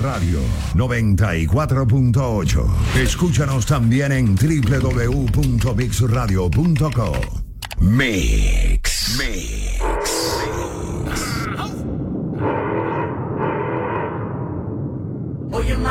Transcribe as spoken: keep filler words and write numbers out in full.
Radio noventa y cuatro punto ocho. Escúchanos también en doble u doble u doble u punto mix radio punto com. Mix. Mix.